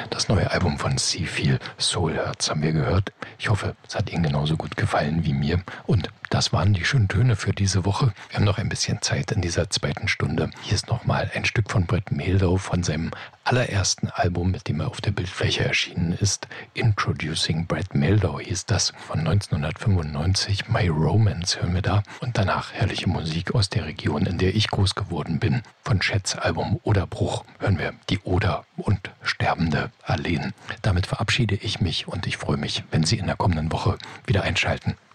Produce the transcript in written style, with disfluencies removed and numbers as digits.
Das neue Album von Sea Feel, Soul Hurts, haben wir gehört. Ich hoffe, es hat Ihnen genauso gut gefallen wie mir. Und das waren die schönen Töne für diese Woche. Wir haben noch ein bisschen Zeit in dieser zweiten Stunde. Hier ist nochmal ein Stück von Brett Mehldau von seinem allerersten Album, mit dem er auf der Bildfläche erschienen ist. Introducing Brett Mehldau hieß das, von 1995. My Romance hören wir da. Und danach herrliche Musik aus der Region, in der ich groß geworden bin. Von Schätz Album Oderbruch hören wir die Oder und Sterbende Alleen. Damit verabschiede ich mich und ich freue mich, wenn Sie in der kommenden Woche wieder einschalten.